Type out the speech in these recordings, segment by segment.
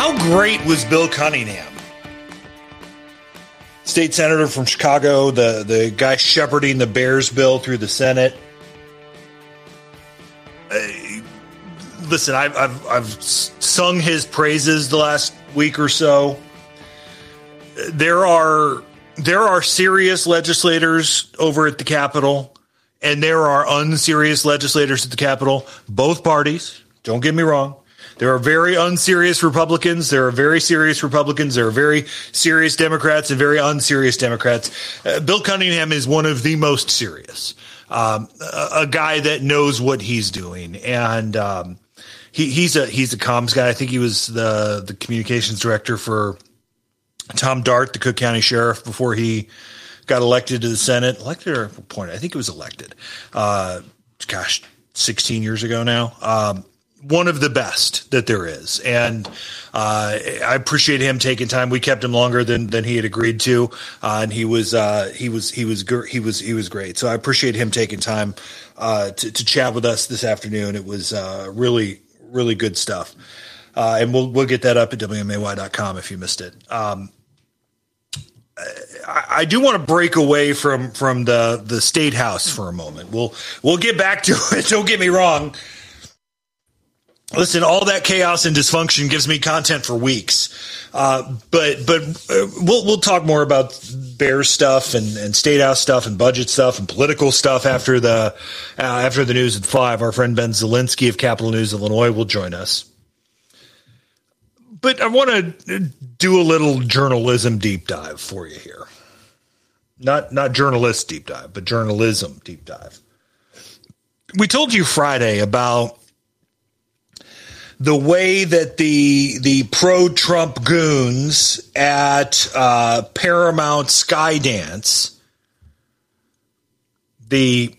How great was Bill Cunningham? State senator from Chicago, the guy shepherding the Bears bill through the Senate. Listen, I've sung his praises the last week or so. There are serious legislators over at the Capitol, and there are unserious legislators at the Capitol. Both parties. Don't get me wrong. There are very unserious Republicans. There are very serious Republicans. There are very serious Democrats and very unserious Democrats. Bill Cunningham is one of the most serious, a guy that knows what he's doing. And he's a comms guy. I think he was the communications director for Tom Dart, the Cook County Sheriff, before he got elected to the Senate. Elected or appointed? I think he was elected. 16 years ago now. One of the best that there is. And I appreciate him taking time. We kept him longer than he had agreed to. And he was great. So I appreciate him taking time to chat with us this afternoon. It was really, really good stuff. And we'll get that up at WMAY.com if you missed it. I do want to break away from the State House for a moment. We'll get back to it. Don't get me wrong. Listen, all that chaos and dysfunction gives me content for weeks. But we'll talk more about Bears stuff and State House stuff and budget stuff and political stuff after the news at 5. Our friend Ben Zielinski of Capital News Illinois will join us. But I want to do a little journalism deep dive for you here. Not journalist deep dive, but journalism deep dive. We told you Friday about the way that the pro-Trump goons at Paramount Skydance, the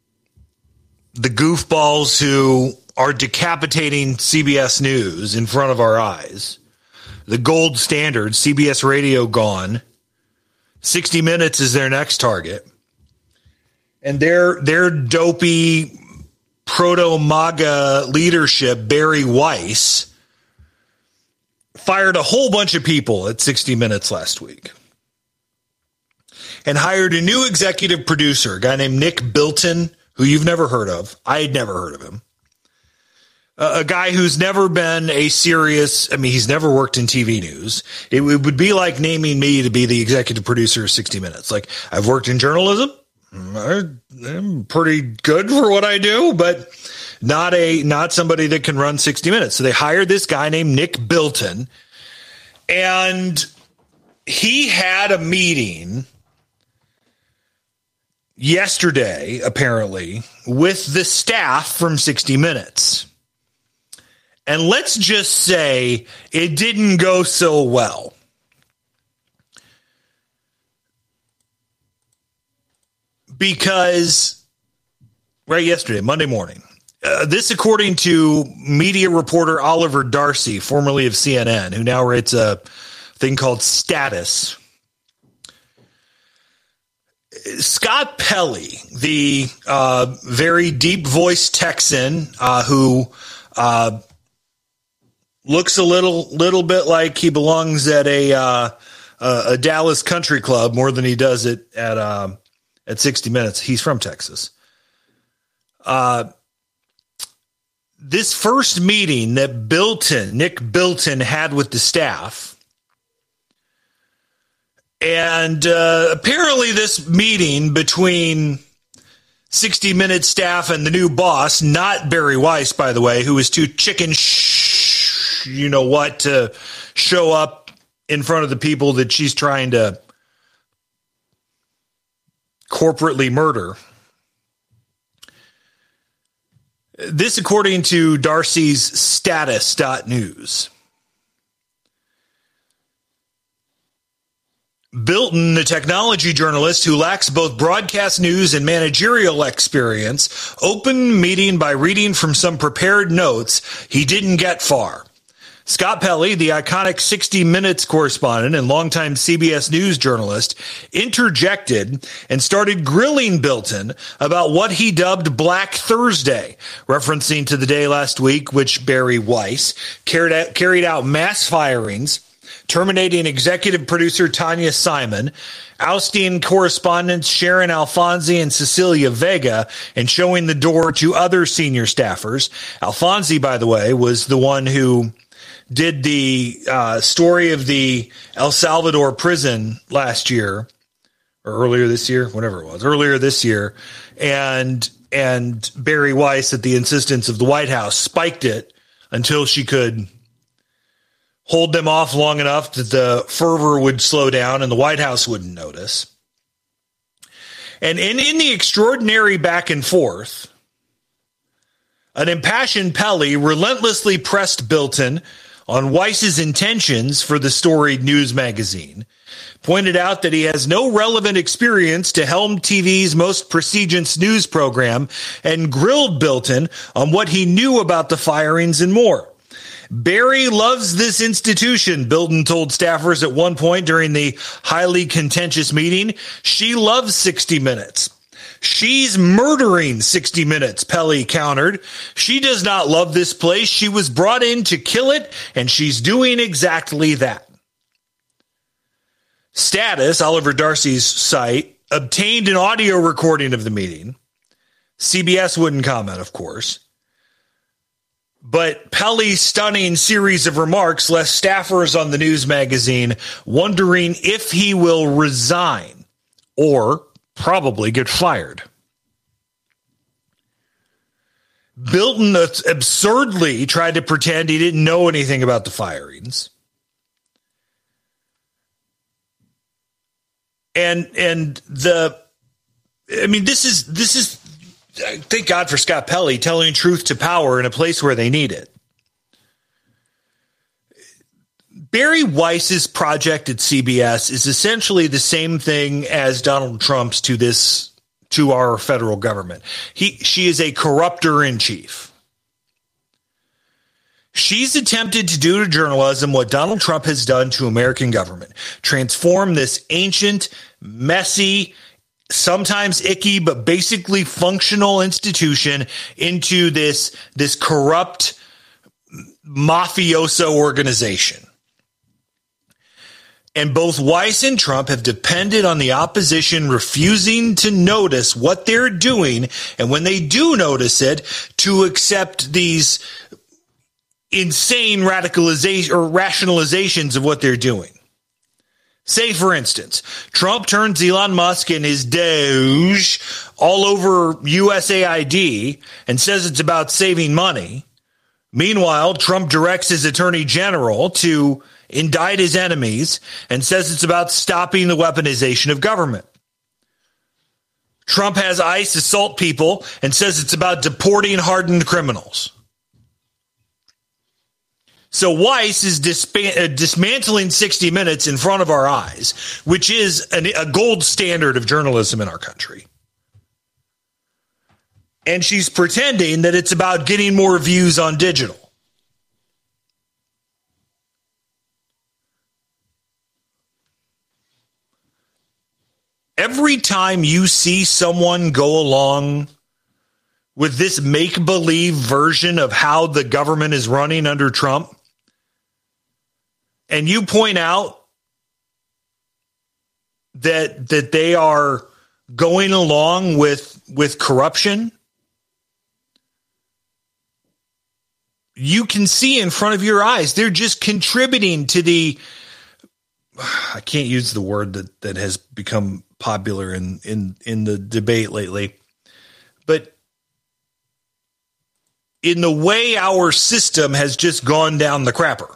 goofballs who are decapitating CBS News in front of our eyes, the gold standard, CBS Radio gone, 60 Minutes is their next target, and their dopey proto-MAGA leadership, Barry Weiss, fired a whole bunch of people at 60 Minutes last week and hired a new executive producer, a guy named Nick Bilton, who you've never heard of. I had never heard of him. A guy who's never been he's never worked in TV news. It would be like naming me to be the executive producer of 60 Minutes. Like, I've worked in journalism. I'm pretty good for what I do, but not somebody that can run 60 Minutes. So they hired this guy named Nick Bilton, and he had a meeting yesterday, apparently, with the staff from 60 Minutes. And let's just say it didn't go so well. Because right yesterday, Monday morning, this according to media reporter Oliver Darcy, formerly of CNN, who now writes a thing called Status. Scott Pelley, the very deep-voiced Texan who looks a little bit like he belongs at a Dallas country club more than he does at 60 Minutes. He's from Texas. This first meeting that Nick Bilton had with the staff, and apparently this meeting between 60 Minutes staff and the new boss, not Barry Weiss, by the way, who was too chicken to show up in front of the people that she's trying to corporately murder. This according to Darcy's status.news. Bilton, the technology journalist who lacks both broadcast news and managerial experience, opened meeting by reading from some prepared notes. He didn't get far. Scott Pelley, the iconic 60 Minutes correspondent and longtime CBS News journalist, interjected and started grilling Bilton about what he dubbed Black Thursday, referencing to the day last week which Bari Weiss carried out mass firings, terminating executive producer Tanya Simon, ousting correspondents Sharon Alfonsi and Cecilia Vega, and showing the door to other senior staffers. Alfonsi, by the way, was the one who did the story of the El Salvador prison last year, or earlier this year, earlier this year, and Bari Weiss, at the insistence of the White House, spiked it until she could hold them off long enough that the fervor would slow down and the White House wouldn't notice. And in the extraordinary back and forth, an impassioned Pelley relentlessly pressed Bilton on Weiss's intentions for the storied news magazine, pointed out that he has no relevant experience to helm TV's most prestigious news program, and grilled Bilton on what he knew about the firings and more. Bari loves this institution, Bilton told staffers at one point during the highly contentious meeting. She loves 60 Minutes. She's murdering 60 Minutes, Pelley countered. She does not love this place. She was brought in to kill it, and she's doing exactly that. Status, Oliver Darcy's site, obtained an audio recording of the meeting. CBS wouldn't comment, of course. But Pelley's stunning series of remarks left staffers on the news magazine wondering if he will resign or probably get fired. Bilton absurdly tried to pretend he didn't know anything about the firings. This is thank God for Scott Pelley telling truth to power in a place where they need it. Bari Weiss's project at CBS is essentially the same thing as Donald Trump's to our federal government. She is a corrupter in chief. She's attempted to do to journalism what Donald Trump has done to American government. Transform this ancient, messy, sometimes icky, but basically functional institution into this corrupt mafioso organization. And both Weiss and Trump have depended on the opposition refusing to notice what they're doing, and when they do notice it, to accept these insane radicalization or rationalizations of what they're doing. Say, for instance, Trump turns Elon Musk and his Doge all over USAID and says it's about saving money. Meanwhile, Trump directs his attorney general to indict his enemies and says it's about stopping the weaponization of government. Trump has ICE assault people and says it's about deporting hardened criminals. So Weiss is dismantling 60 Minutes in front of our eyes, which is a gold standard of journalism in our country. And she's pretending that it's about getting more views on digital. Every time you see someone go along with this make-believe version of how the government is running under Trump, and you point out that they are going along with corruption, you can see in front of your eyes they're just contributing to the, I can't use the word that has become popular in the debate lately, but in the way our system has just gone down the crapper.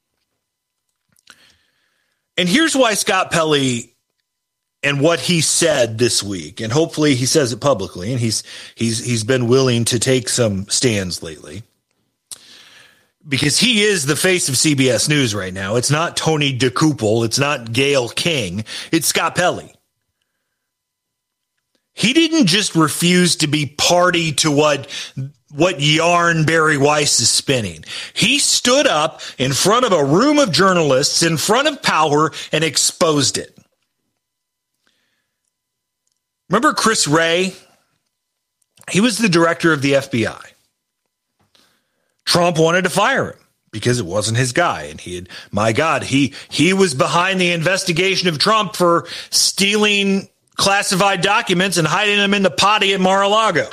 And here's why Scott Pelley and what he said this week, and hopefully he says it publicly, and he's been willing to take some stands lately, because he is the face of CBS News right now. It's not Tony DeCouple, it's not Gayle King, it's Scott Pelley. He didn't just refuse to be party to what yarn Barry Weiss is spinning. He stood up in front of a room of journalists, in front of Power, and exposed it. Remember Chris Wray? He was the director of the FBI. Trump wanted to fire him because it wasn't his guy. And he was behind the investigation of Trump for stealing classified documents and hiding them in the potty at Mar-a-Lago.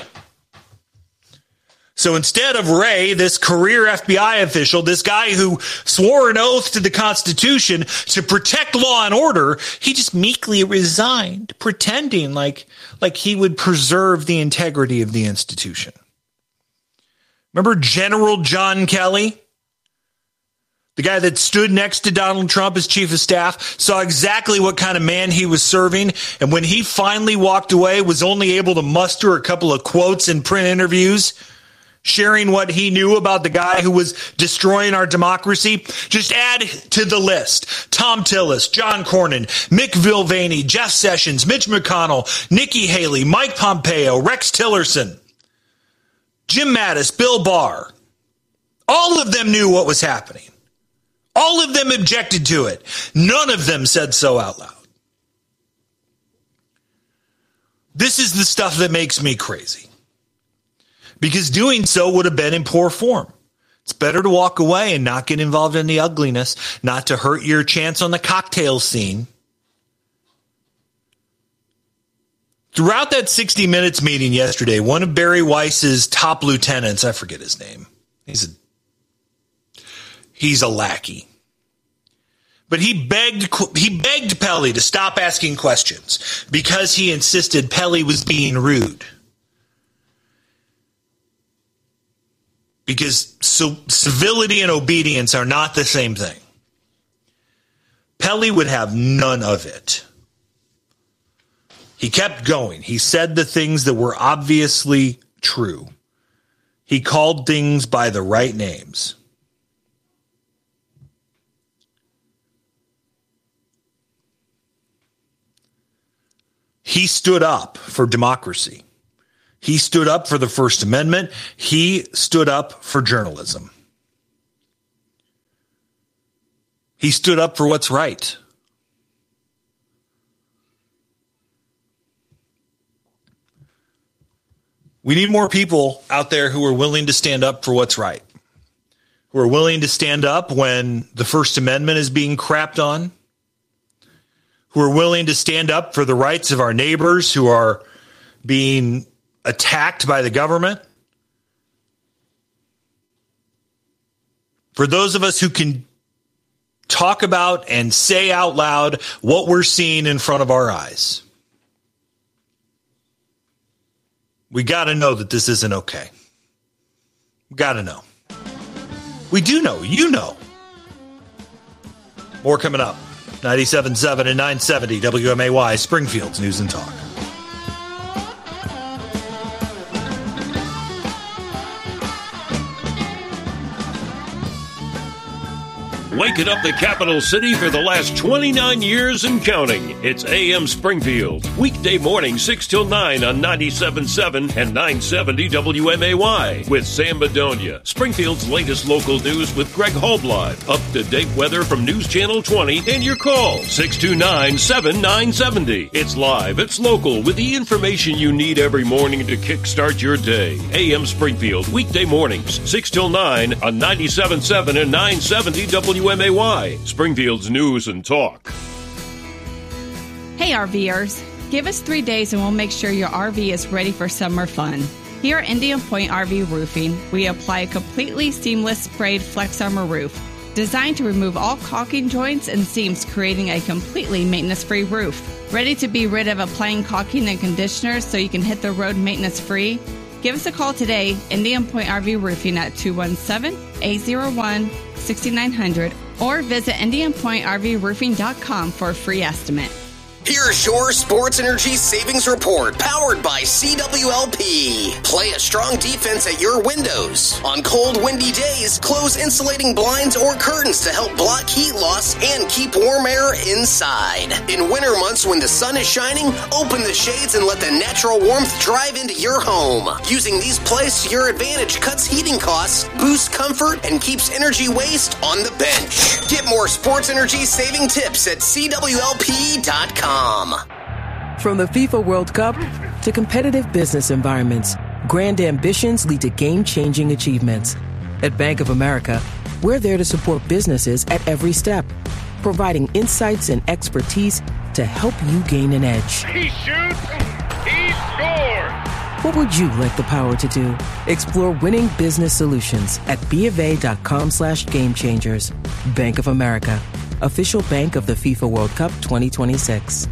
So instead of Wray, this career FBI official, this guy who swore an oath to the Constitution to protect law and order, he just meekly resigned, pretending like he would preserve the integrity of the institution. Remember General John Kelly? The guy that stood next to Donald Trump as chief of staff, saw exactly what kind of man he was serving, and when he finally walked away, was only able to muster a couple of quotes in print interviews, sharing what he knew about the guy who was destroying our democracy. Just add to the list Tom Tillis, John Cornyn, Mick Mulvaney, Jeff Sessions, Mitch McConnell, Nikki Haley, Mike Pompeo, Rex Tillerson, Jim Mattis, Bill Barr. All of them knew what was happening. All of them objected to it. None of them said so out loud. This is the stuff that makes me crazy. Because doing so would have been in poor form. It's better to walk away and not get involved in the ugliness, not to hurt your chance on the cocktail scene. Throughout that 60 Minutes meeting yesterday, one of Barry Weiss's top lieutenants, I forget his name, he's a lackey. But he begged Pelley to stop asking questions because he insisted Pelley was being rude. Because civility and obedience are not the same thing. Pelley would have none of it. He kept going. He said the things that were obviously true. He called things by the right names. He stood up for democracy. He stood up for the First Amendment. He stood up for journalism. He stood up for what's right. We need more people out there who are willing to stand up for what's right, who are willing to stand up when the First Amendment is being crapped on, who are willing to stand up for the rights of our neighbors who are being attacked by the government. For those of us who can talk about and say out loud what we're seeing in front of our eyes. We got to know that this isn't okay. We got to know. We do know. You know. More coming up. 97.7 and 970 WMAY, Springfield's News and Talk. Waking up the capital city for the last 29 years and counting. It's AM Springfield. Weekday morning, 6 till 9 on 97.7 and 970 WMAY. With Sam Bedonia. Springfield's latest local news with Greg Holblive. Up-to-date weather from News Channel 20 and your call. 629-7970. It's live, it's local, with the information you need every morning to kickstart your day. AM Springfield. Weekday mornings, 6 till 9 on 97.7 and 970 WMAY. Springfield's News and Talk. Hey RVers, give us 3 days and we'll make sure your RV is ready for summer fun. Here at Indian Point RV Roofing, we apply a completely seamless sprayed Flex Armor roof, designed to remove all caulking joints and seams, creating a completely maintenance-free roof. Ready to be rid of applying caulking and conditioners so you can hit the road maintenance-free? Give us a call today, Indian Point RV Roofing at 217-801-6900 or visit IndianPointRVRoofing.com for a free estimate. Here's your Sports Energy Savings Report, powered by CWLP. Play a strong defense at your windows. On cold, windy days, close insulating blinds or curtains to help block heat loss and keep warm air inside. In winter months when the sun is shining, open the shades and let the natural warmth drive into your home. Using these plays to your advantage cuts heating costs, boosts comfort, and keeps energy waste on the bench. Get more sports energy saving tips at CWLP.com. From the FIFA World Cup to competitive business environments, grand ambitions lead to game-changing achievements. At Bank of America, we're there to support businesses at every step, providing insights and expertise to help you gain an edge. He shoots, he scores! What would you like the power to do? Explore winning business solutions at BofA.com/gamechangers. Bank of America, official bank of the FIFA World Cup 2026.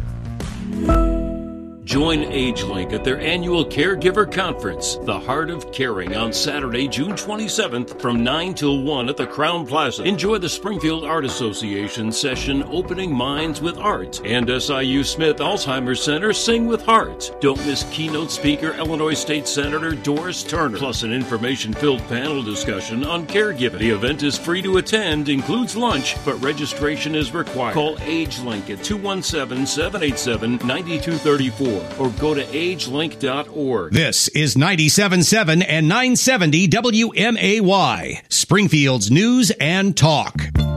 Join AgeLink at their annual Caregiver Conference, The Heart of Caring, on Saturday, June 27th from 9 till 1 at the Crown Plaza. Enjoy the Springfield Art Association session, Opening Minds with Art, and SIU Smith Alzheimer's Center, Sing with Heart. Don't miss keynote speaker Illinois State Senator Doris Turner, plus an information-filled panel discussion on caregiving. The event is free to attend, includes lunch, but registration is required. Call AgeLink at 217-787-9234. or go to agelink.org. This is 97.7 and 970 WMAY, Springfield's News and Talk.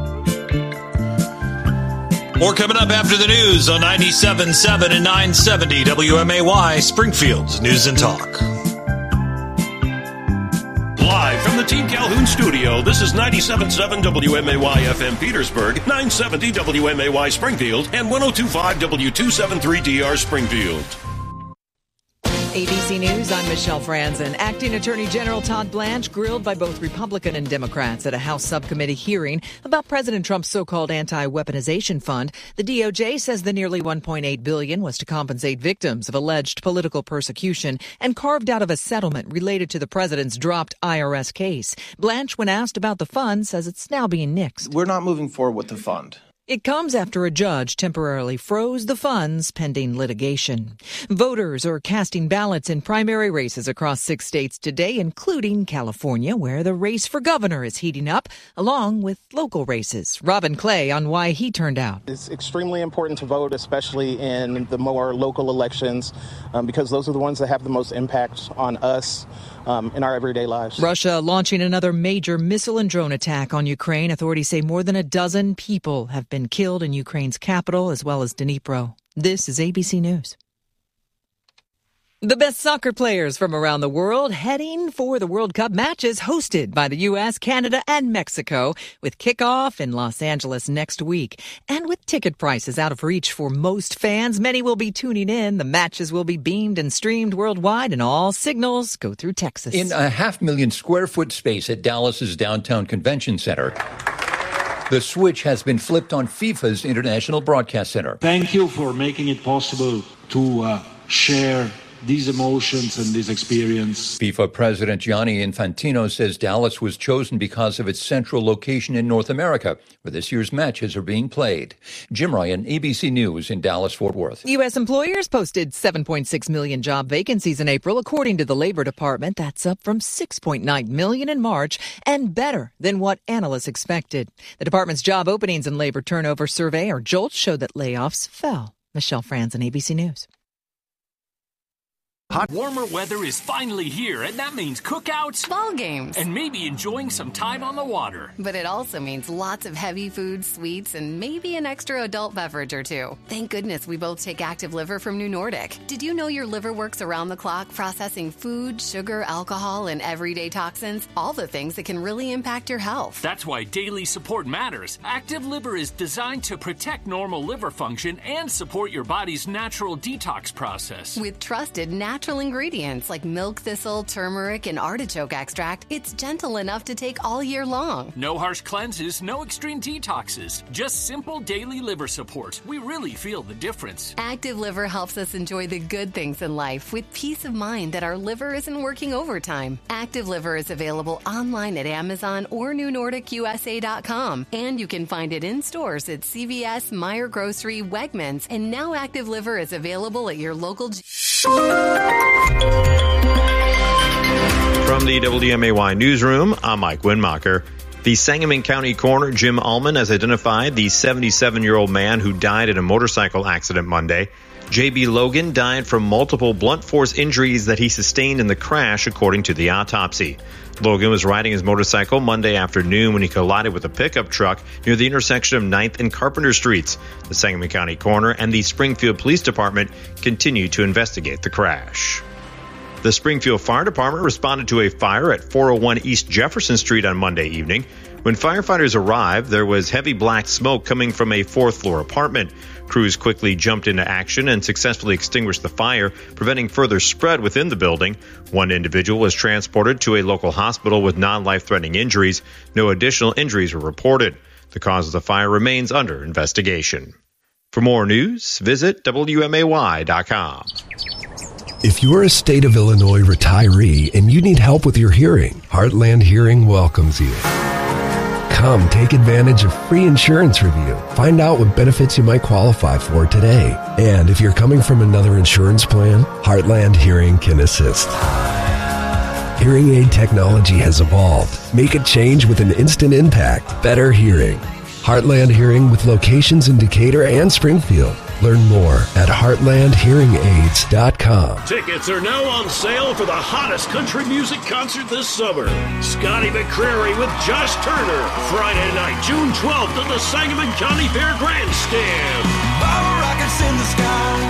More coming up after the news on 97.7 and 970 WMAY, Springfield's News and Talk. Live from the Team Calhoun studio, this is 97.7 WMAY FM Petersburg, 970 WMAY Springfield, and 102.5 W273DR Springfield. ABC News, I'm Michelle Franzen. Acting Attorney General Todd Blanche grilled by both Republican and Democrats at a House subcommittee hearing about President Trump's so-called anti-weaponization fund. The DOJ says the nearly $1.8 billion was to compensate victims of alleged political persecution and carved out of a settlement related to the president's dropped IRS case. Blanche, when asked about the fund, says it's now being nixed. We're not moving forward with the fund. It comes after a judge temporarily froze the funds pending litigation. Voters are casting ballots in primary races across 6 states today, including California, where the race for governor is heating up, along with local races. Robin Clay on why he turned out. It's extremely important to vote, especially in the more local elections, because those are the ones that have the most impact on us in our everyday lives. Russia launching another major missile and drone attack on Ukraine. Authorities say more than a dozen people have been killed in Ukraine's capital, as well as Dnipro. This is ABC News. The best soccer players from around the world heading for the World Cup matches hosted by the U.S., Canada, and Mexico, with kickoff in Los Angeles next week. And with ticket prices out of reach for most fans, many will be tuning in. The matches will be beamed and streamed worldwide, and all signals go through Texas. In a 500,000 square foot space at Dallas's downtown convention center, the switch has been flipped on FIFA's International Broadcast Center. Thank you for making it possible to share these emotions and this experience. FIFA President Gianni Infantino says Dallas was chosen because of its central location in North America, where this year's matches are being played. Jim Ryan, ABC News in Dallas-Fort Worth. U.S. employers posted 7.6 million job vacancies in April, according to the Labor Department. That's up from 6.9 million in March and better than what analysts expected. The department's job openings and labor turnover survey, or JOLTS, showed that layoffs fell. Michelle Franzen, ABC News. Hot, warmer weather is finally here, and that means cookouts, ball games, and maybe enjoying some time on the water. But it also means lots of heavy food, sweets, and maybe an extra adult beverage or two. Thank goodness we both take Active Liver from New Nordic. Did you know your liver works around the clock, processing food, sugar, alcohol, and everyday toxins? All the things that can really impact your health. That's why daily support matters. Active Liver is designed to protect normal liver function and support your body's natural detox process. With trusted natural natural ingredients like milk thistle, turmeric, and artichoke extract, it's gentle enough to take all year long. No harsh cleanses, no extreme detoxes, just simple daily liver support. We really feel the difference. Active Liver helps us enjoy the good things in life with peace of mind that our liver isn't working overtime. Active Liver is available online at Amazon or NewNordicUSA.com, and you can find it in stores at CVS, Meijer Grocery, Wegmans, and now Active Liver is available at your local. From the WMAY newsroom, I'm Mike Winmacher. The Sangamon County coroner, Jim Ullman, has identified the 77-year-old man who died in a motorcycle accident Monday. J.B. Logan died from multiple blunt force injuries that he sustained in the crash, according to the autopsy. Logan was riding his motorcycle Monday afternoon when he collided with a pickup truck near the intersection of 9th and Carpenter Streets. The Sangamon County coroner and the Springfield Police Department continue to investigate the crash. The Springfield Fire Department responded to a fire at 401 East Jefferson Street on Monday evening. When firefighters arrived, there was heavy black smoke coming from a fourth-floor apartment. Crews quickly jumped into action and successfully extinguished the fire, preventing further spread within the building. One individual was transported to a local hospital with non-life-threatening injuries. No additional injuries were reported. The cause of the fire remains under investigation. For more news, visit WMAY.com. If you're a state of Illinois retiree and you need help with your hearing, Heartland Hearing welcomes you. Come take advantage of free insurance review. Find out what benefits you might qualify for today. And if you're coming from another insurance plan, Heartland Hearing can assist. Hearing aid technology has evolved. Make a change with an instant impact. Better hearing. Heartland Hearing with locations in Decatur and Springfield. Learn more at heartlandhearingaids.com. Tickets are now on sale for the hottest country music concert this summer. Scotty McCreery with Josh Turner. Friday night, June 12th at the Sangamon County Fair Grandstand. Bottle rockets in the sky,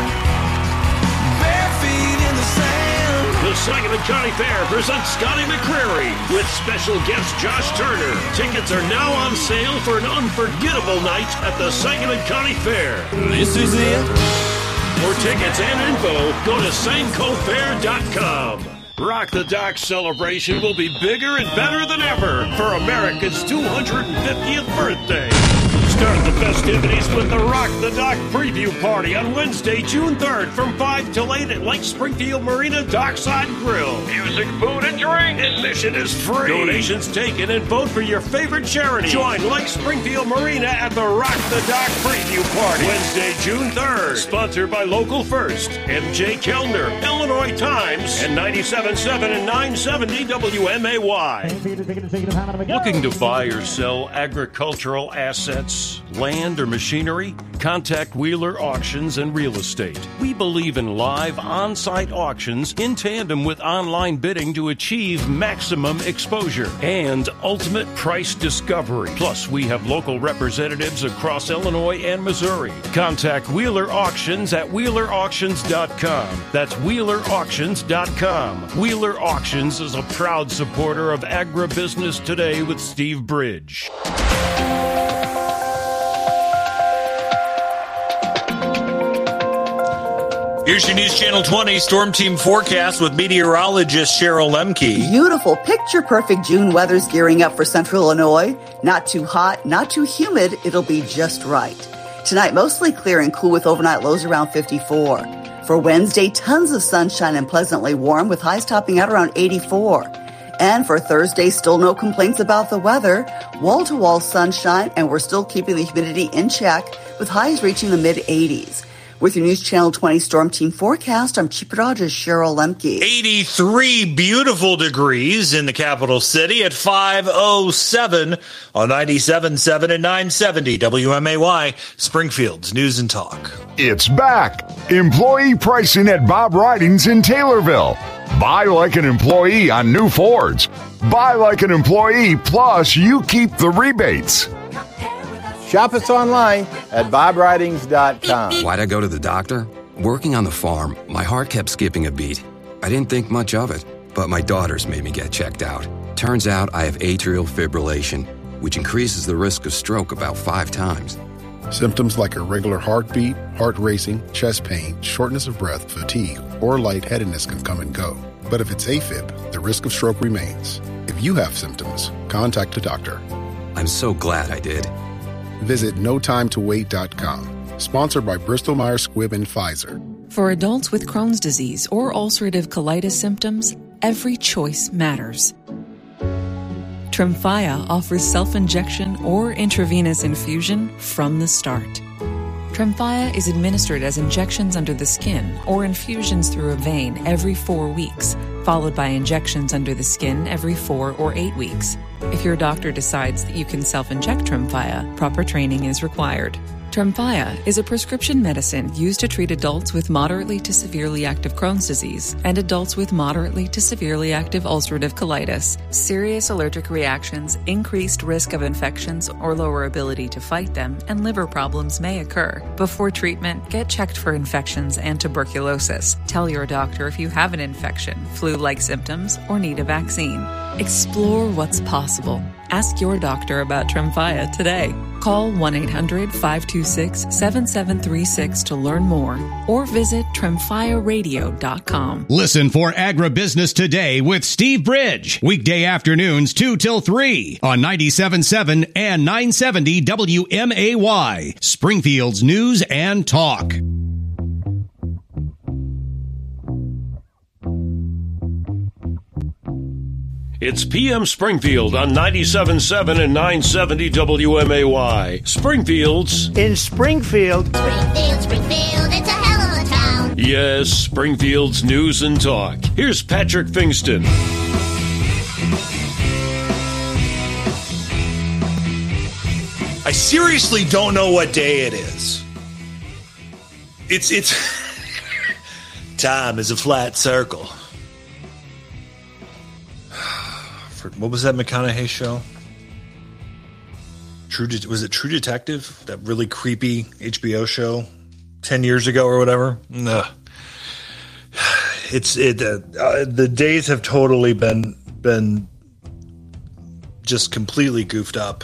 bare feet in the sand. The Sangamon County Fair presents Scotty McCreery with special guest Josh Turner. Tickets are now on sale for an unforgettable night at the Sangamon County Fair. This is it. For tickets and info, go to SancoFair.com. Rock the Dock celebration will be bigger and better than ever for America's 250th birthday. Start the festivities with the Rock the Dock preview party on Wednesday, June 3rd from 5 till 8 at Lake Springfield Marina Dockside Grill. Music, food, and drink. Admission is free. Donations taken and vote for your favorite charity. Join Lake Springfield Marina at the Rock the Dock preview party Wednesday, June 3rd. Sponsored by Local First, MJ Kellner, Illinois Times, and 97.7 and 970 WMAY. Looking to buy or sell agricultural assets, land, or machinery? Contact Wheeler Auctions and Real Estate. We believe in live on-site auctions in tandem with online bidding to achieve maximum exposure and ultimate price discovery. Plus, we have local representatives across Illinois and Missouri. Contact Wheeler Auctions at WheelerAuctions.com. That's WheelerAuctions.com. Wheeler Auctions is a proud supporter of Agribusiness Today with Steve Bridge. Here's your News Channel 20 Storm Team forecast with meteorologist Cheryl Lemke. Beautiful, picture-perfect June weather's gearing up for central Illinois. Not too hot, not too humid. It'll be just right. Tonight, mostly clear and cool with overnight lows around 54. For Wednesday, tons of sunshine and pleasantly warm with highs topping out around 84. And for Thursday, still no complaints about the weather. Wall-to-wall sunshine, and we're still keeping the humidity in check with highs reaching the mid-80s. With your News Channel 20 Storm Team forecast, I'm Chief Meteorologist Cheryl Lemke. 83 beautiful degrees in the capital city at 5:07 on 97.7 and 970 WMAY, Springfield's News and Talk. It's back. Employee pricing at Bob Ridings in Taylorville. Buy like an employee on new Fords. Buy like an employee, plus you keep the rebates. Shop us online at BobRidings.com. Why'd I go to the doctor? Working on the farm, my heart kept skipping a beat. I didn't think much of it, but my daughters made me get checked out. Turns out I have atrial fibrillation, which increases the risk of stroke about 5 times. Symptoms like irregular heartbeat, heart racing, chest pain, shortness of breath, fatigue, or lightheadedness can come and go. But if it's AFib, the risk of stroke remains. If you have symptoms, contact a doctor. I'm so glad I did. Visit notimetowait.com. Sponsored by Bristol Myers Squibb and Pfizer. For adults with Crohn's disease or ulcerative colitis symptoms, every choice matters. Tremfya offers self-injection or intravenous infusion from the start. Tremfya is administered as injections under the skin or infusions through a vein every 4 weeks, followed by injections under the skin every 4 or 8 weeks. If your doctor decides that you can self-inject Tremfya, proper training is required. Tremfya is a prescription medicine used to treat adults with moderately to severely active Crohn's disease and adults with moderately to severely active ulcerative colitis. Serious allergic reactions, increased risk of infections or lower ability to fight them, and liver problems may occur. Before treatment, get checked for infections and tuberculosis. Tell your doctor if you have an infection, flu-like symptoms, or need a vaccine. Explore what's possible. Ask your doctor about Tremfya today. Call 1-800-526-7736 to learn more or visit TremfyaRadio.com. Listen for Agribusiness Today with Steve Bridge. Weekday afternoons 2 till 3 on 97.7 and 970 WMAY. Springfield's News and Talk. It's PM Springfield on 97.7 and 970 WMAY. Springfield's in Springfield. Springfield, it's a hell of a town. Yes, Springfield's News and Talk. Here's Patrick Fingston. I seriously don't know what day it is. It's time is a flat circle. What was that McConaughey show? Was it True Detective? That really creepy HBO show 10 years ago or whatever? No. The days have totally been just completely goofed up.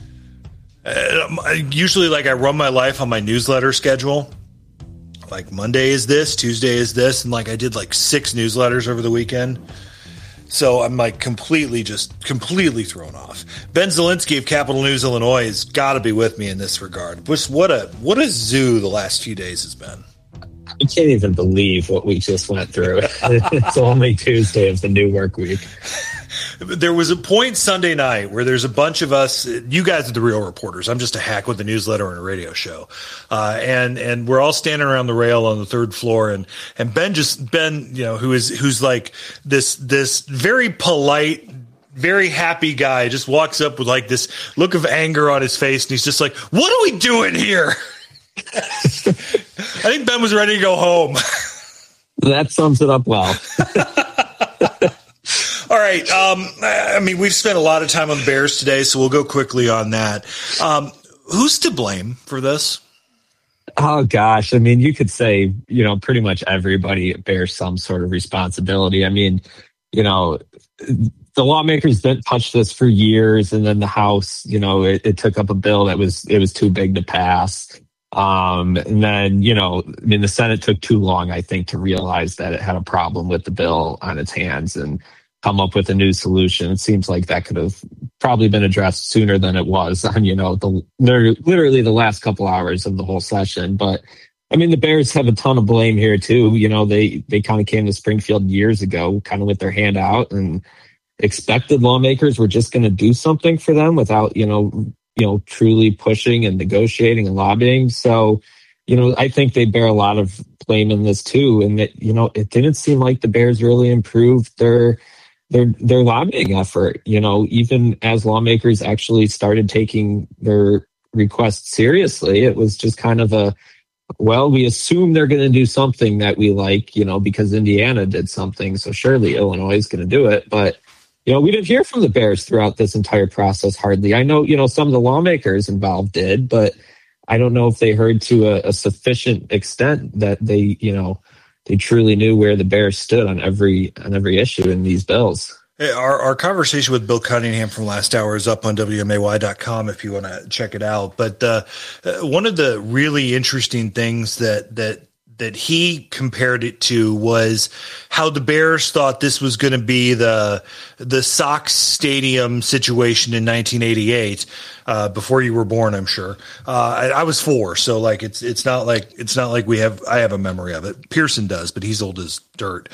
Usually, I run my life on my newsletter schedule. Like Monday is this, Tuesday is this, and I did 6 newsletters over the weekend. So I'm completely thrown off. Ben Zielinski of Capital News Illinois has got to be with me in this regard. What a zoo the last few days has been. I can't even believe what we just went through. It's only Tuesday of the new work week. There was a point Sunday night where there's a bunch of us. You guys are the real reporters. I'm just a hack with a newsletter and a radio show. And we're all standing around the rail on the 3rd floor. And Ben, who's like this very polite, very happy guy, just walks up with this look of anger on his face. And he's just like, what are we doing here? I think Ben was ready to go home. That sums it up well. All right. We've spent a lot of time on the Bears today, so we'll go quickly on that. Who's to blame for this? Oh, gosh. You could say, pretty much everybody bears some sort of responsibility. The lawmakers didn't touch this for years, and then the House, it took up a bill that was too big to pass. And then, the Senate took too long, I think, to realize that it had a problem with the bill on its hands and come up with a new solution. It seems like that could have probably been addressed sooner than it was on, literally the last couple hours of the whole session. But the Bears have a ton of blame here too. They kind of came to Springfield years ago, kind of with their hand out, and expected lawmakers were just going to do something for them without, truly pushing and negotiating and lobbying. So, I think they bear a lot of blame in this too. And that, it didn't seem like the Bears really improved their lobbying effort, even as lawmakers actually started taking their requests seriously. It was just kind of we assume they're going to do something that we like, because Indiana did something. So surely Illinois is going to do it. But, we didn't hear from the Bears throughout this entire process hardly. I know, some of the lawmakers involved did, but I don't know if they heard to a sufficient extent that they truly knew where the Bears stood on every issue in these bills. Hey, our conversation with Bill Cunningham from last hour is up on WMAY.com if you want to check it out. But one of the really interesting things that he compared it to was how the Bears thought this was going to be the Sox Stadium situation in 1988, before you were born, I'm sure. I was 4, so like it's not like I have a memory of it. Pearson does, but he's old as dirt.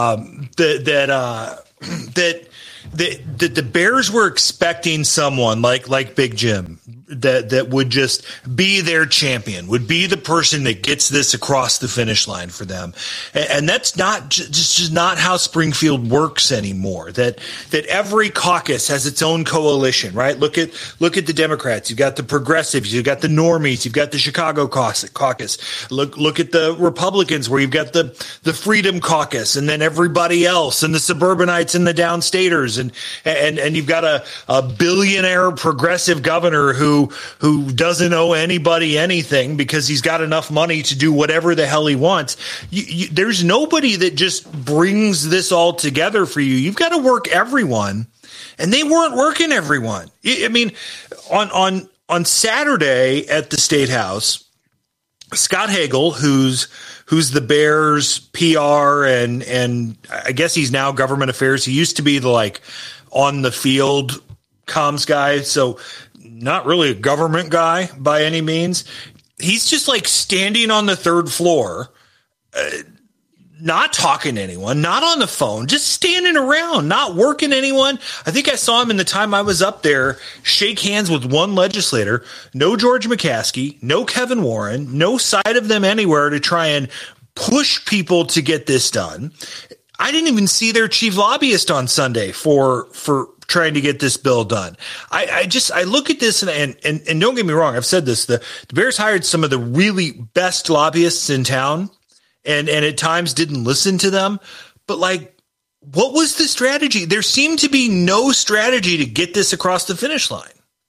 That the Bears were expecting someone like Big Jim that would just be their champion, would be the person that gets this across the finish line for them. And that's not just not how Springfield works anymore. That every caucus has its own coalition, right? Look at the Democrats. You've got the progressives, you've got the normies, you've got the Chicago caucus. Look at the Republicans, where you've got the Freedom Caucus, and then everybody else, and the suburbanites and the downstaters, and you've got a billionaire progressive governor who doesn't owe anybody anything because he's got enough money to do whatever the hell he wants. There's nobody that just brings this all together for you. You've got to work everyone, and they weren't working everyone. I mean, on Saturday at the State House, Scott Hagel, who's the Bears PR and I guess he's now government affairs. He used to be the on the field comms guy, so not really a government guy by any means. He's just standing on the third floor, not talking to anyone, not on the phone, just standing around, not working anyone. I think I saw him in the time I was up there shake hands with one legislator. No George McCaskey, no Kevin Warren, no sight of them anywhere to try and push people to get this done. I didn't even see their chief lobbyist on Sunday for trying to get this bill done. I look at this and don't get me wrong, I've said this, the Bears hired some of the really best lobbyists in town and at times didn't listen to them. But what was the strategy? There seemed to be no strategy to get this across the finish line.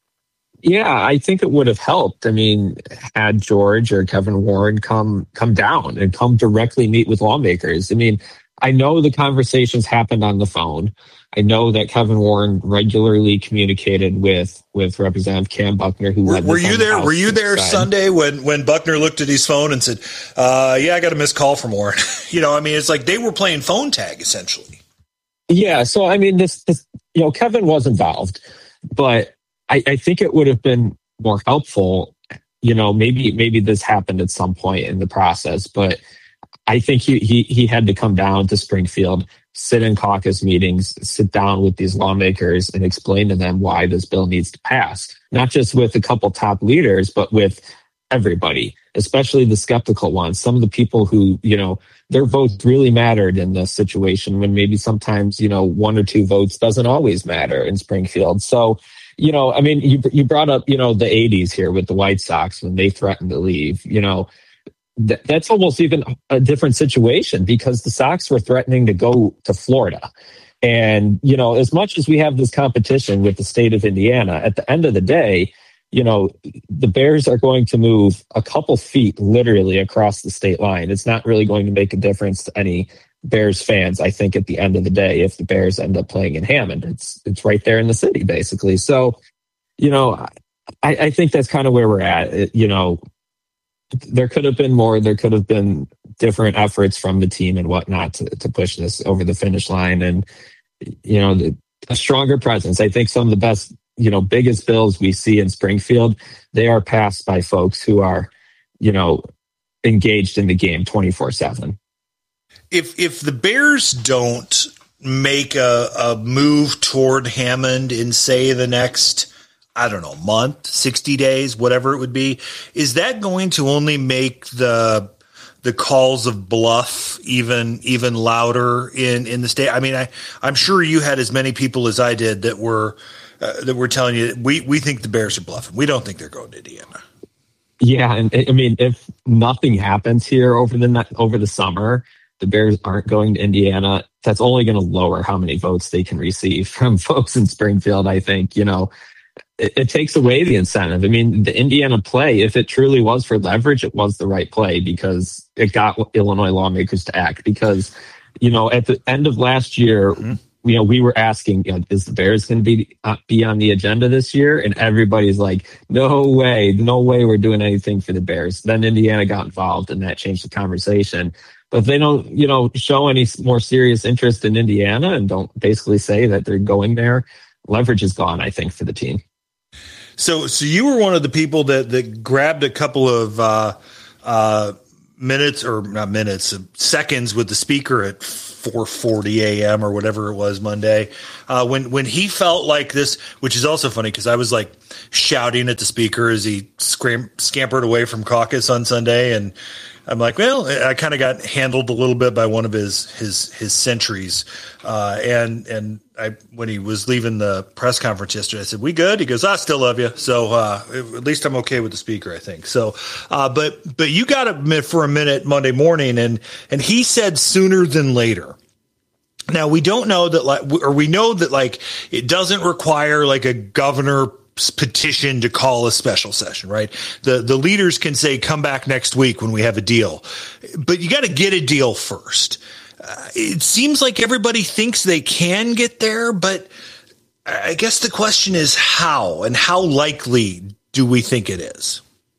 Yeah, I think it would have helped. I mean, had George or Kevin Warren come down and come directly meet with lawmakers. I mean, I know the conversations happened on the phone. I know that Kevin Warren regularly communicated with Representative Cam Buckner, who were you there? Were you there Sunday when Buckner looked at his phone and said, "Yeah, I got a missed call from Warren"? I mean, it's like they were playing phone tag essentially. Yeah. So I mean, this Kevin was involved, but I think it would have been more helpful. Maybe this happened at some point in the process, but I think he had to come down to Springfield, sit in caucus meetings, sit down with these lawmakers and explain to them why this bill needs to pass. Not just with a couple top leaders, but with everybody, especially the skeptical ones. Some of the people who, their votes really mattered in this situation when maybe sometimes, 1 or 2 votes doesn't always matter in Springfield. So, I mean, you brought up, the 80s here with the White Sox when they threatened to leave, that's almost even a different situation because the Sox were threatening to go to Florida. And, as much as we have this competition with the state of Indiana, at the end of the day, the Bears are going to move a couple feet literally across the state line. It's not really going to make a difference to any Bears fans, I think, at the end of the day, if the Bears end up playing in Hammond. It's right there in the city, basically. So, I think that's kind of where we're at. There could have been more. There could have been different efforts from the team and whatnot to push this over the finish line. And, a stronger presence. I think some of the best, biggest bills we see in Springfield, they are passed by folks who are, engaged in the game 24/7. If the Bears don't make a move toward Hammond in, say, the next, I don't know, month, 60 days, whatever it would be, is that going to only make the calls of bluff even louder in the state? I mean, I'm sure you had as many people as I did that were telling you we think the Bears are bluffing. We don't think they're going to Indiana. Yeah, and I mean, if nothing happens here over the summer, the Bears aren't going to Indiana. That's only going to lower how many votes they can receive from folks in Springfield. I think it takes away the incentive. I mean, the Indiana play, if it truly was for leverage, it was the right play because it got Illinois lawmakers to act. Because, at the end of last year, we were asking, is the Bears going to be on the agenda this year? And everybody's like, no way we're doing anything for the Bears. Then Indiana got involved, and that changed the conversation. But if they don't, show any more serious interest in Indiana and don't basically say that they're going there, leverage is gone, I think, for the team. So you were one of the people that grabbed a couple of seconds with the speaker at 4:40 a.m. or whatever it was Monday, when he felt like this, which is also funny because I was like shouting at the speaker as he scampered away from caucus on Sunday, and I'm like, well, I kind of got handled a little bit by one of his sentries, and when he was leaving the press conference yesterday, I said, "We good?" He goes, "I still love you." So at least I'm okay with the speaker, I think. So, but you got it for a minute Monday morning, and he said sooner than later. Now we don't know that, we know that it doesn't require like a governor petition to call a special session, right? The leaders can say, come back next week when we have a deal, but you got to get a deal first. It seems like everybody thinks they can get there, but I guess the question is how, and how likely do we think it is?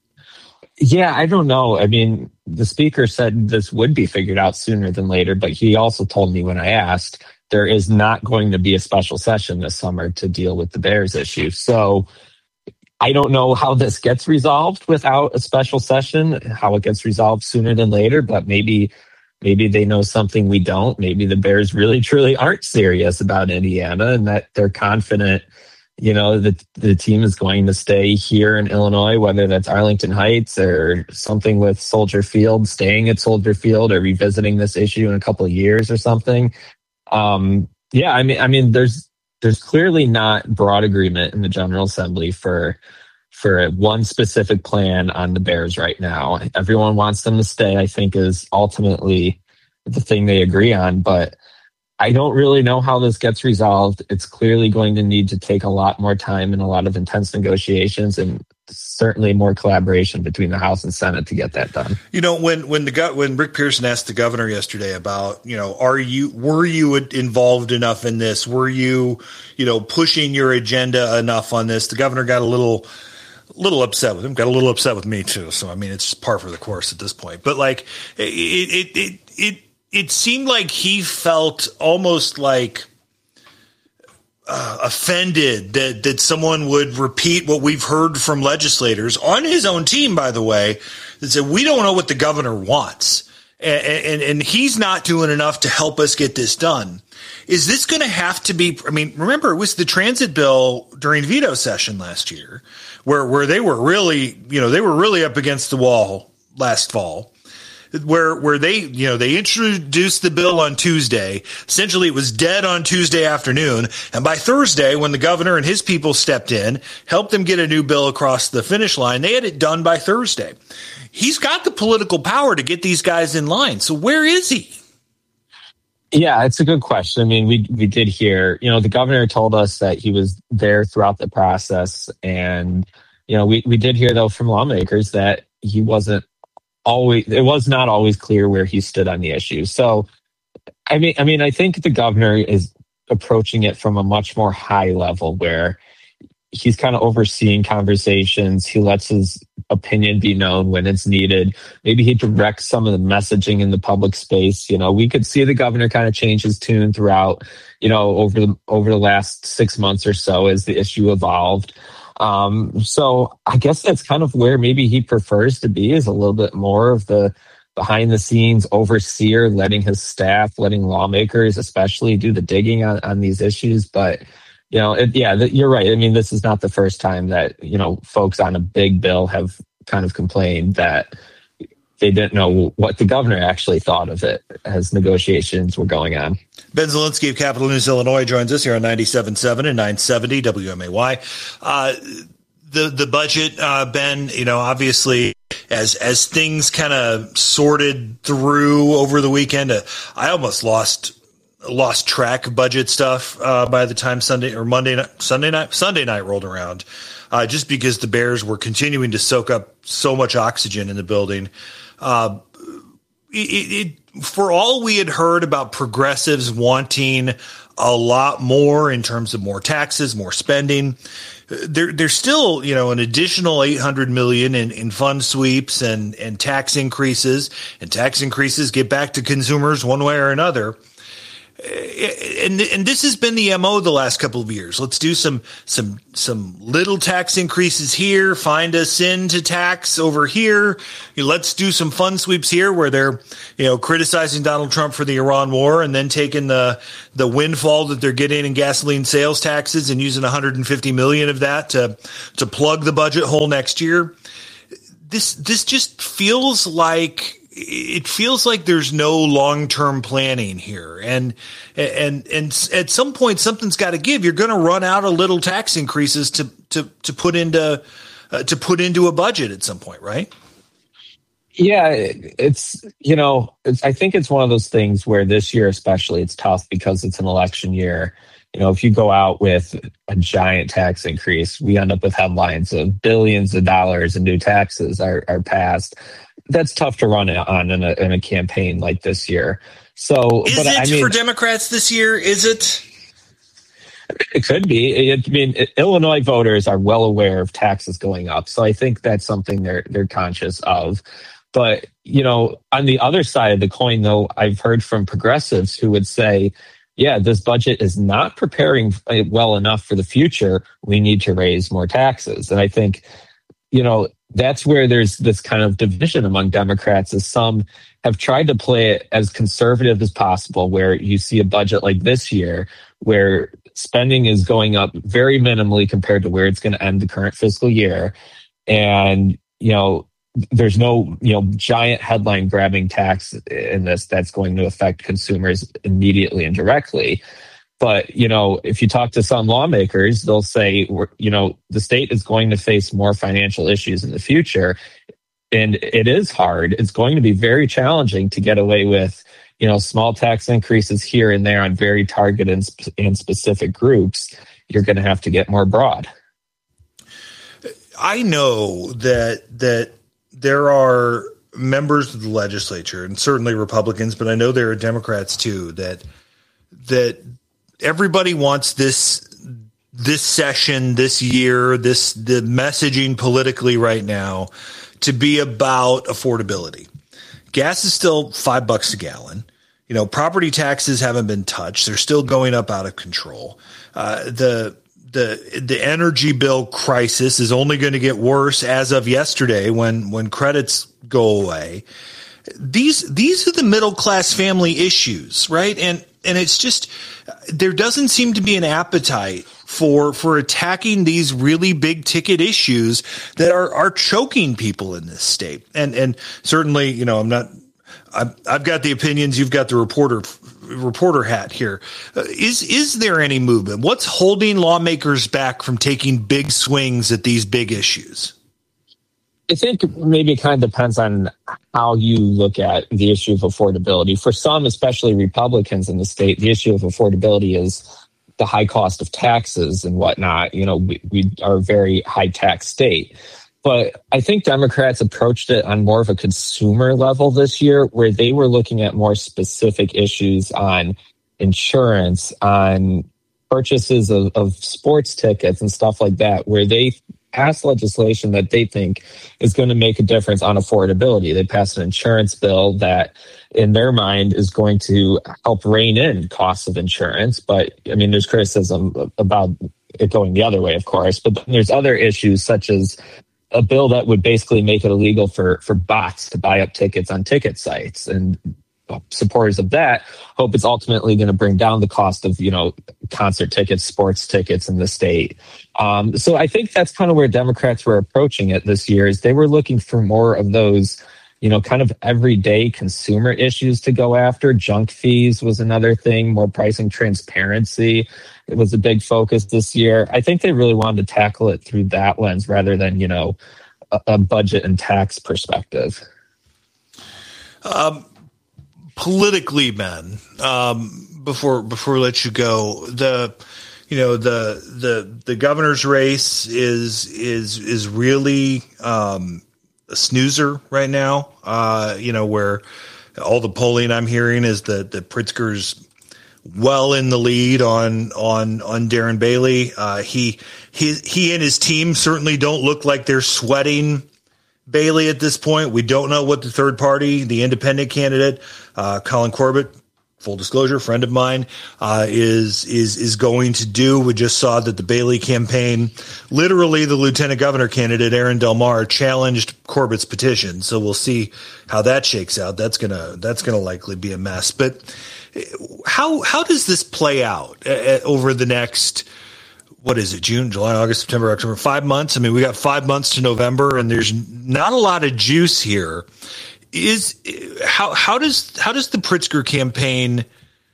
Yeah, I don't know. I mean, the speaker said this would be figured out sooner than later, but he also told me when I asked, there is not going to be a special session this summer to deal with the Bears issue. So I don't know how this gets resolved without a special session, how it gets resolved sooner than later, but maybe they know something we don't. Maybe the Bears really, truly aren't serious about Indiana, and that they're confident, that the team is going to stay here in Illinois, whether that's Arlington Heights or something with Soldier Field, staying at Soldier Field or revisiting this issue in a couple of years or something. Yeah, I mean, there's clearly not broad agreement in the General Assembly for one specific plan on the Bears right now. Everyone wants them to stay, I think, is ultimately the thing they agree on, but I don't really know how this gets resolved. It's clearly going to need to take a lot more time and a lot of intense negotiations, and certainly more collaboration between the House and Senate to get that done. When Rick Pearson asked the governor yesterday about, were you involved enough in this? Were you, pushing your agenda enough on this? The governor got a little upset with him, got a little upset with me too. So, I mean, it's par for the course at this point, but it seemed like he felt almost like offended that someone would repeat what we've heard from legislators on his own team, by the way, that said, we don't know what the governor wants. And he's not doing enough to help us get this done. Is this going to have to be, remember, it was the transit bill during veto session last year where they were really up against the wall last fall. Where they introduced the bill on Tuesday. Essentially, it was dead on Tuesday afternoon. And by Thursday, when the governor and his people stepped in, helped them get a new bill across the finish line, they had it done by Thursday. He's got the political power to get these guys in line. So where is he? Yeah, it's a good question. I mean, we did hear, the governor told us that he was there throughout the process. And, we did hear, though, from lawmakers that he wasn't it was not always clear where he stood on the issue. So, I mean, I think the governor is approaching it from a much more high level where he's kind of overseeing conversations. He lets his opinion be known when it's needed. Maybe he directs some of the messaging in the public space. We could see the governor kind of change his tune throughout, over the last 6 months or so as the issue evolved. So I guess that's kind of where maybe he prefers to be, is a little bit more of the behind the scenes overseer, letting his staff, letting lawmakers especially do the digging on these issues. But, you're right. I mean, this is not the first time that, folks on a big bill have kind of complained that they didn't know what the governor actually thought of it as negotiations were going on. Ben Zielinski of Capital News Illinois joins us here on 97.7 and 970 WMAY. The budget, Ben, obviously as things kind of sorted through over the weekend, I almost lost track of budget stuff by the time Sunday night rolled around, just because the Bears were continuing to soak up so much oxygen in the building. for all we had heard about progressives wanting a lot more in terms of more taxes, more spending, there's still, an additional $800 million in fund sweeps and tax increases, and tax increases get back to consumers one way or another. And this has been the MO the last couple of years. Let's do some little tax increases here, find a sin to tax over here. Let's do some fund sweeps here where they're, criticizing Donald Trump for the Iran war and then taking the windfall that they're getting in gasoline sales taxes and using $150 million of that to plug the budget hole next year. This just feels like there's no long-term planning here. And at some point, something's got to give. You're going to run out of little tax increases to put into a budget at some point, right? Yeah, I think it's one of those things where this year especially it's tough because it's an election year. If you go out with a giant tax increase, we end up with headlines of billions of dollars in new taxes are passed. That's tough to run on in a campaign like this year. So, for Democrats this year? Is it? It could be. Illinois voters are well aware of taxes going up, so I think that's something they're conscious of. But on the other side of the coin, though, I've heard from progressives who would say, "Yeah, this budget is not preparing well enough for the future. We need to raise more taxes." And I think, that's where there's this kind of division among Democrats, as some have tried to play it as conservative as possible, where you see a budget like this year where spending is going up very minimally compared to where it's going to end the current fiscal year. And, there's no, giant headline grabbing tax in this that's going to affect consumers immediately and directly. But, if you talk to some lawmakers, they'll say, the state is going to face more financial issues in the future. And it is hard. It's going to be very challenging to get away with, small tax increases here and there on very targeted and specific groups. You're going to have to get more broad. I know that there are members of the legislature, and certainly Republicans, but I know there are Democrats too, that everybody wants this session, this year, the messaging politically right now to be about affordability. Gas is still $5 a gallon. Property taxes haven't been touched. They're still going up out of control. The energy bill crisis is only going to get worse as of yesterday when credits go away. These are the middle class family issues, right? And it's just, there doesn't seem to be an appetite for attacking these really big ticket issues that are choking people in this state. And certainly, I've got the opinions. You've got the reporter hat here. Is there any movement? What's holding lawmakers back from taking big swings at these big issues? I think maybe it kind of depends on how you look at the issue of affordability. For some, especially Republicans in the state, the issue of affordability is the high cost of taxes and whatnot. We are a very high tax state. But I think Democrats approached it on more of a consumer level this year, where they were looking at more specific issues on insurance, on purchases of sports tickets and stuff like that, where they passed legislation that they think is going to make a difference on affordability. They passed an insurance bill that, in their mind, is going to help rein in costs of insurance. But, there's criticism about it going the other way, of course. But then there's other issues, such as a bill that would basically make it illegal for bots to buy up tickets on ticket sites. And supporters of that hope it's ultimately going to bring down the cost of, concert tickets, sports tickets in the state. So I think that's kind of where Democrats were approaching it this year, is they were looking for more of those, kind of everyday consumer issues to go after. Junk fees was another thing, more pricing transparency. It was a big focus this year. I think they really wanted to tackle it through that lens rather than, a budget and tax perspective. Politically, Ben, before we let you go, the governor's race is really a snoozer right now. Where All the polling I'm hearing is that Pritzker's well in the lead on Darren Bailey. He and his team certainly don't look like they're sweating Bailey at this point. We don't know what the third party, the independent candidate, Colin Corbett, full disclosure, friend of mine, is going to do. We just saw that the Bailey campaign, literally the lieutenant governor candidate, Aaron Del Mar, challenged Corbett's petition. So we'll see how that shakes out. That's gonna likely be a mess. But how does this play out over the next, what is it, June, July, August, September, October, 5 months? I mean, we got 5 months to November, and there's not a lot of juice here. How does the Pritzker campaign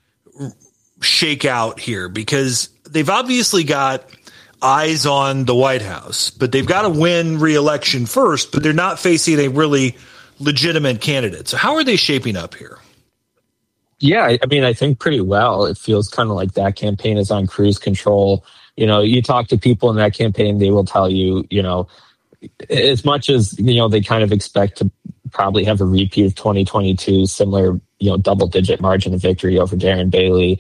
shake out here? Because they've obviously got eyes on the White House, but they've got to win re-election first, but they're not facing a really legitimate candidate. So how are they shaping up here? Yeah, I mean, I think pretty well. It feels kind of like that campaign is on cruise control. You know, you talk to people in that campaign, they will tell you, you know, as much as, you know, they kind of expect to probably have a repeat of 2022, similar, you know, double-digit margin of victory over Darren Bailey.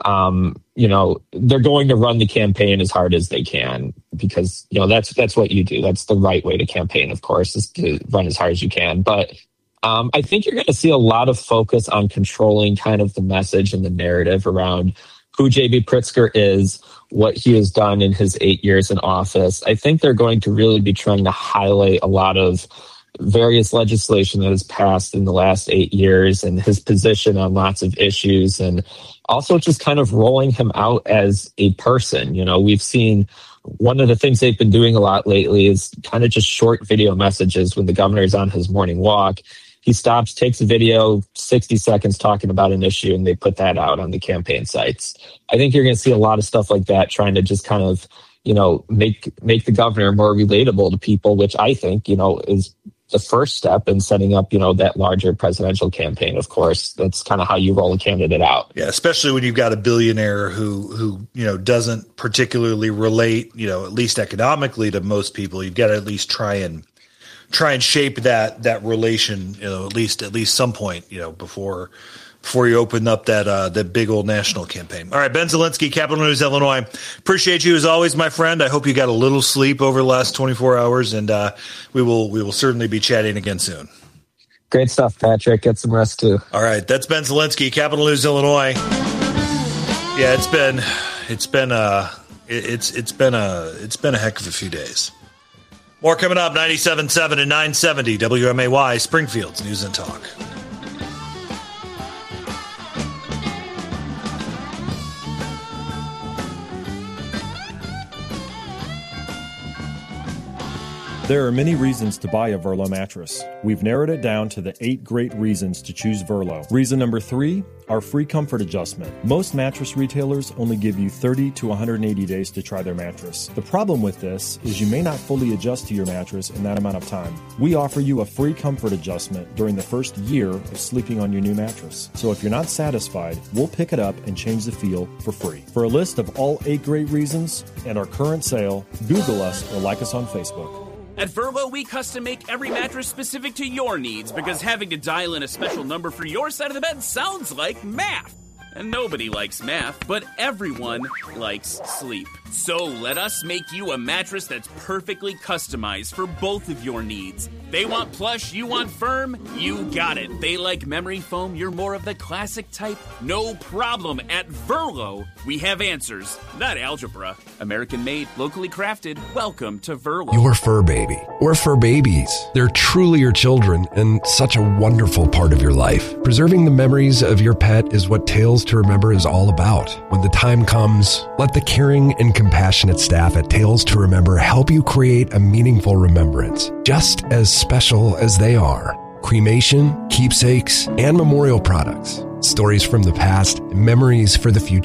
You know, they're going to run the campaign as hard as they can because, you know, that's what you do. That's the right way to campaign, of course, is to run as hard as you can. But I think you're going to see a lot of focus on controlling kind of the message and the narrative around who J.B. Pritzker is, what he has done in his 8 years in office. I think they're going to really be trying to highlight a lot of various legislation that has passed in the last 8 years and his position on lots of issues, and also just kind of rolling him out as a person. You know, we've seen one of the things they've been doing a lot lately is kind of just short video messages when the governor is on his morning walk. He stops, takes a video, 60 seconds talking about an issue, and they put that out on the campaign sites. I think you're going to see a lot of stuff like that, trying to just kind of, you know, make the governor more relatable to people, which I think, you know, is the first step in setting up, you know, that larger presidential campaign. Of course, that's kind of how you roll a candidate out. Yeah, especially when you've got a billionaire who you know doesn't particularly relate, you know, at least economically to most people. You've got to at least try and shape that relation, you know, at least some point, you know, before you open up that big old national campaign. All right, Ben Zielinski, Capital News, Illinois. Appreciate you as always, my friend. I hope you got a little sleep over the last 24 hours, and we will certainly be chatting again soon. Great stuff, Patrick. Get some rest too. All right, that's Ben Zielinski, Capital News, Illinois. Yeah, it's been a heck of a few days. More coming up, 97.7 and 970 WMAY, Springfield's News and Talk. There are many reasons to buy a Verlo mattress. We've narrowed it down to the 8 great reasons to choose Verlo. Reason number 3, our free comfort adjustment. Most mattress retailers only give you 30 to 180 days to try their mattress. The problem with this is you may not fully adjust to your mattress in that amount of time. We offer you a free comfort adjustment during the first year of sleeping on your new mattress. So if you're not satisfied, we'll pick it up and change the feel for free. For a list of all 8 great reasons and our current sale, Google us or like us on Facebook. At Verlo, we custom make every mattress specific to your needs because having to dial in a special number for your side of the bed sounds like math. And nobody likes math, but everyone likes sleep. So let us make you a mattress that's perfectly customized for both of your needs. They want plush, you want firm, you got it. They like memory foam, you're more of the classic type. No problem. At Verlo, we have answers, not algebra. American made, locally crafted. Welcome to Verlo. Your fur baby, or fur babies. They're truly your children and such a wonderful part of your life. Preserving the memories of your pet is what Tales to Remember is all about. When the time comes, let the caring and compassionate staff at Tales to Remember help you create a meaningful remembrance, just as special as they are. Cremation, keepsakes, and memorial products. Stories from the past, memories for the future.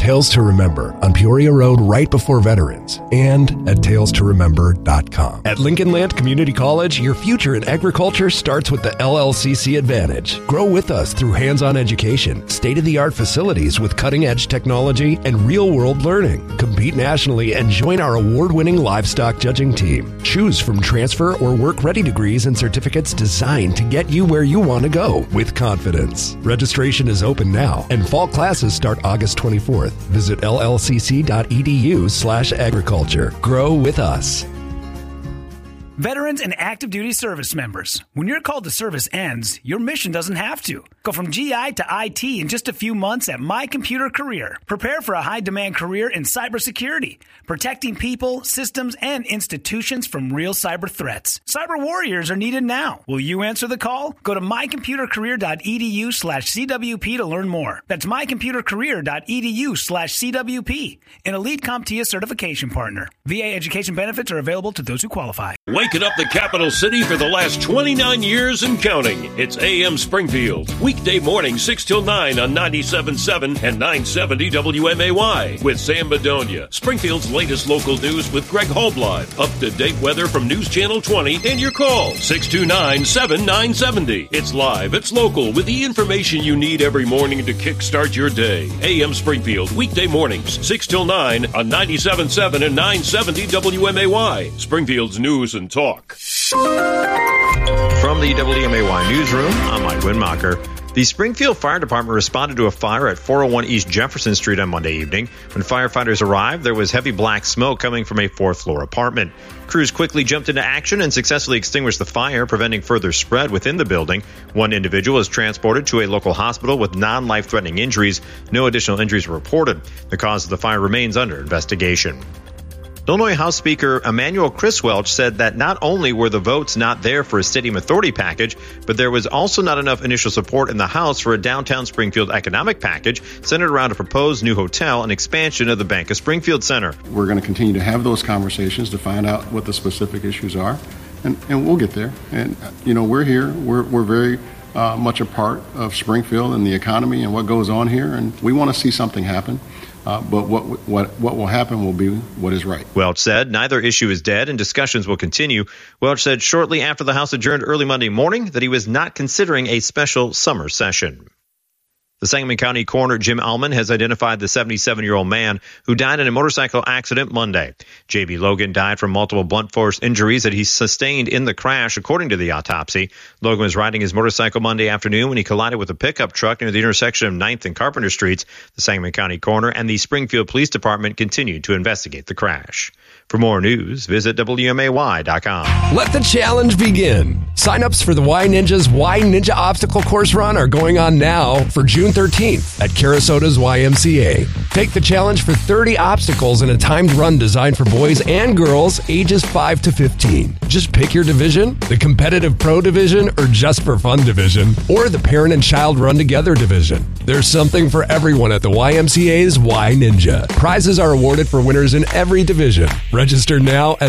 Tales to Remember on Peoria Road right before Veterans and at talestoremember.com. At Lincoln Land Community College, your future in agriculture starts with the LLCC Advantage. Grow with us through hands-on education, state-of-the-art facilities with cutting-edge technology, and real-world learning. Compete nationally and join our award-winning livestock judging team. Choose from transfer or work-ready degrees and certificates designed to get you where you want to go with confidence. Registration is open now, and fall classes start August 24th. Visit llcc.edu/agriculture. Grow with us. Veterans and active duty service members. When your call to service ends, your mission doesn't have to. Go from GI to IT in just a few months at My Computer Career. Prepare for a high-demand career in cybersecurity, protecting people, systems, and institutions from real cyber threats. Cyber warriors are needed now. Will you answer the call? Go to mycomputercareer.edu/CWP to learn more. That's mycomputercareer.edu/CWP, an elite CompTIA certification partner. VA education benefits are available to those who qualify. Waking up the capital city for the last 29 years and counting. It's AM Springfield. Weekday morning, 6 till 9 on 97.7 and 970 WMAY with Sam Bedonia. Springfield's latest local news with Greg Holblive. Up-to-date weather from News Channel 20 and your call, 629-7970. It's live, it's local, with the information you need every morning to kickstart your day. AM Springfield, weekday mornings, 6 till 9 on 97.7 and 970 WMAY. Springfield's news and talk. From the WMAY newsroom, I'm Mike Winmacher. The Springfield Fire Department responded to a fire at 401 East Jefferson Street on Monday evening. When firefighters arrived, there was heavy black smoke coming from a fourth-floor apartment. Crews quickly jumped into action and successfully extinguished the fire, preventing further spread within the building. One individual was transported to a local hospital with non-life-threatening injuries. No additional injuries were reported. The cause of the fire remains under investigation. Illinois House Speaker Emanuel Chris Welch said that not only were the votes not there for a stadium authority package, but there was also not enough initial support in the House for a downtown Springfield economic package centered around a proposed new hotel and expansion of the Bank of Springfield Center. We're going to continue to have those conversations to find out what the specific issues are, and we'll get there. And, we're here. We're very much a part of Springfield and the economy and what goes on here, and we want to see something happen. But what will happen will be what is right. Welch said neither issue is dead and discussions will continue. Welch said shortly after the House adjourned early Monday morning that he was not considering a special summer session. The Sangamon County coroner, Jim Allman, has identified the 77-year-old man who died in a motorcycle accident Monday. J.B. Logan died from multiple blunt force injuries that he sustained in the crash, according to the autopsy. Logan was riding his motorcycle Monday afternoon when he collided with a pickup truck near the intersection of 9th and Carpenter Streets. The Sangamon County coroner and the Springfield Police Department continue to investigate the crash. For more news, visit WMAY.com. Let the challenge begin. Sign-ups for the Y Ninja's Y Ninja Obstacle Course Run are going on now for June 13th at Carasota's YMCA. Take the challenge for 30 obstacles in a timed run designed for boys and girls ages 5 to 15. Just pick your division, the competitive pro division, or just for fun division, or the parent and child run together division. There's something for everyone at the YMCA's Y Ninja. Prizes are awarded for winners in every division. Register now at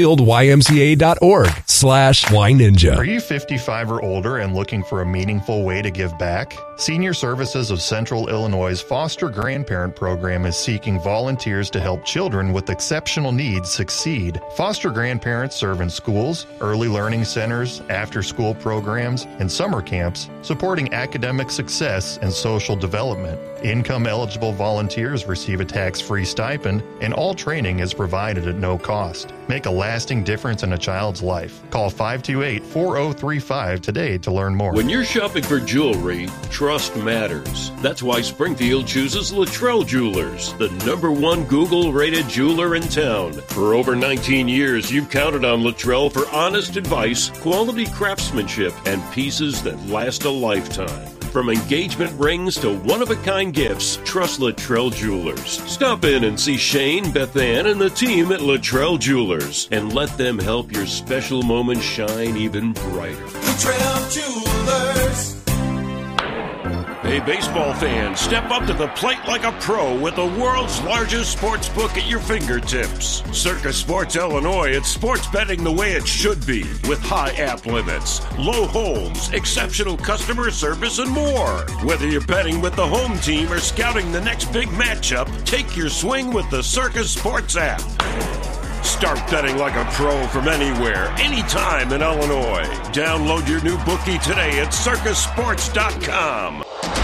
springfieldymca.org/YNinja. Are you 55 or older and looking for a meaningful way to give back? Senior Services of Central Illinois' Foster Grandparent Program is seeking volunteers to help children with exceptional needs succeed. Foster grandparents serve in schools, early learning centers, after-school programs, and summer camps, supporting academic success and social development. Income-eligible volunteers receive a tax-free stipend, and all training is provided at no cost. Make a lasting difference in a child's life. Call 528-4035 today to learn more. When you're shopping for jewelry, trust matters. That's why Springfield chooses Luttrell Jewelers, the #1 Google-rated jeweler in town. For over 19 years, you've counted on Luttrell for honest advice, quality craftsmanship, and pieces that last a lifetime. From engagement rings to one-of-a-kind gifts, trust Luttrell Jewelers. Stop in and see Shane, Beth Ann, and the team at Luttrell Jewelers, and let them help your special moments shine even brighter. Luttrell Jewelers. Hey, baseball fans, step up to the plate like a pro with the world's largest sports book at your fingertips. Circa Sports Illinois, it's sports betting the way it should be, with high app limits, low holds, exceptional customer service, and more. Whether you're betting with the home team or scouting the next big matchup, take your swing with the Circa Sports app. Start betting like a pro from anywhere, anytime in Illinois. Download your new bookie today at circusports.com.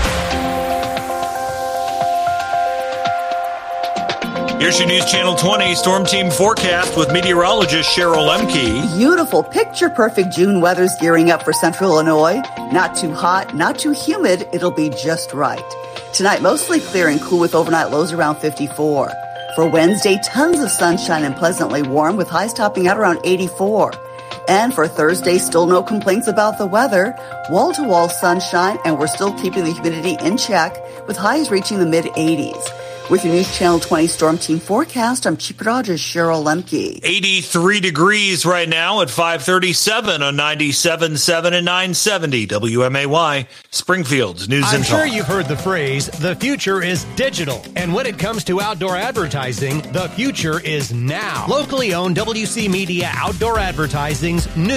Here's your News Channel 20 Storm Team forecast with meteorologist Cheryl Lemke. Beautiful, picture-perfect June weather's gearing up for central Illinois. Not too hot, not too humid. It'll be just right. Tonight, mostly clear and cool with overnight lows around 54. For Wednesday, tons of sunshine and pleasantly warm with highs topping out around 84. And for Thursday, still no complaints about the weather. Wall-to-wall sunshine, and we're still keeping the humidity in check with highs reaching the mid-80s. With your News Channel 20 Storm Team forecast, I'm Chief Meteorologist Cheryl Lemke. 83 degrees right now at 537 on 97.7 and 970 WMAY, Springfield's News and Talk. I'm sure you've heard the phrase, the future is digital. And when it comes to outdoor advertising, the future is now. Locally owned WC Media Outdoor Advertising's new